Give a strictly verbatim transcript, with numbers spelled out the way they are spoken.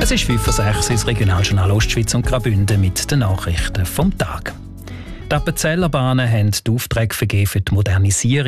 Es ist fünf Uhr sechs, das Regionaljournal Ostschweiz und Graubünden mit den Nachrichten vom Tag. Die Appenzeller Bahnen haben die Aufträge vergeben für die Modernisierung